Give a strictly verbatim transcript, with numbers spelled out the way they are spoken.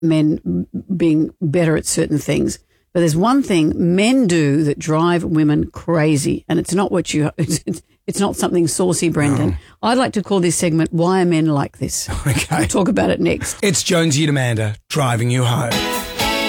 men being better at certain things. But there's one thing men do that drive women crazy, and it's not what you. It's, it's not something saucy, Brendan. Oh. I'd like to call this segment "Why Are Men Like This?" Okay, we'll talk about it next. It's Jonesy and Amanda driving you home.